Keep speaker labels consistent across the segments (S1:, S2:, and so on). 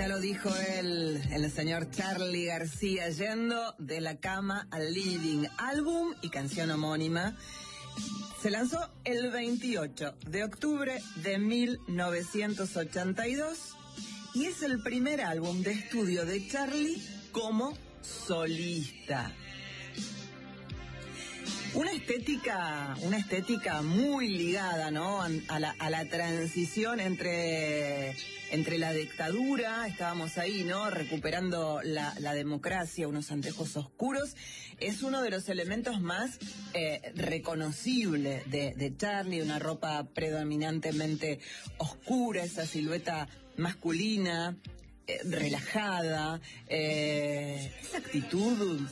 S1: Ya lo dijo el señor Charly García, yendo de la cama al living. Álbum y canción homónima. Se lanzó el 28 de octubre de 1982 y es el primer álbum de estudio de Charly como solista. Una estética muy ligada, ¿no? a la transición entre la dictadura, estábamos ahí, ¿no? Recuperando la democracia, unos anteojos oscuros. Es uno de los elementos más reconocibles de Charly, una ropa predominantemente oscura, esa silueta masculina, relajada, esa actitud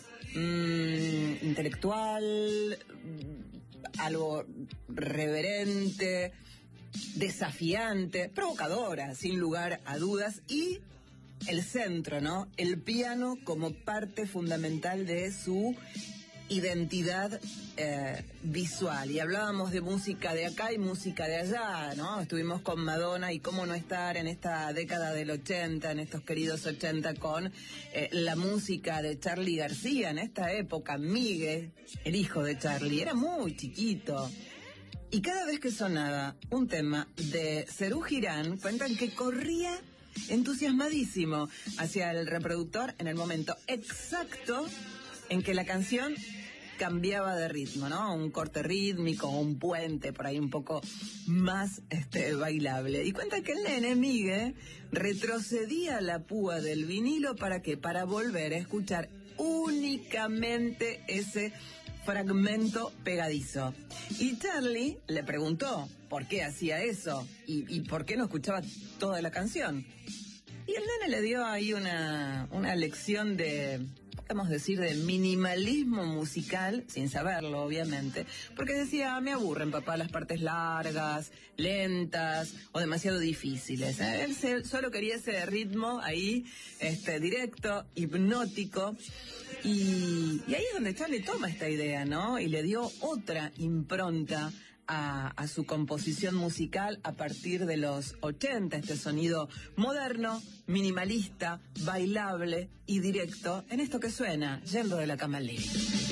S1: intelectual, algo reverente, desafiante, provocadora, sin lugar a dudas, y el centro, ¿no? El piano como parte fundamental de su identidad visual. Y hablábamos de música de acá y música de allá, ¿no? Estuvimos con Madonna y cómo no estar en esta década del 80, en estos queridos 80, con la música de Charly García. En esta época, Miguel, el hijo de Charly, era muy chiquito. Y cada vez que sonaba un tema de Serú Girán, cuentan que corría entusiasmadísimo hacia el reproductor en el momento exacto en que la canción cambiaba de ritmo, ¿no? Un corte rítmico, un puente por ahí un poco más bailable. Y cuenta que el nene, Miguel, retrocedía la púa del vinilo, ¿para qué? Para volver a escuchar únicamente ese fragmento pegadizo. Y Charly le preguntó por qué hacía eso y por qué no escuchaba toda la canción. Y el nene le dio ahí una lección de, podemos decir, de minimalismo musical, sin saberlo, obviamente, porque decía, me aburren, papá, las partes largas, lentas o demasiado difíciles. Él solo quería ese ritmo ahí, directo, hipnótico, y ahí es donde Charly toma esta idea, ¿no? Y le dio otra impronta a su composición musical a partir de los 80, este sonido moderno, minimalista, bailable y directo en esto que suena, yendo de la cama al living.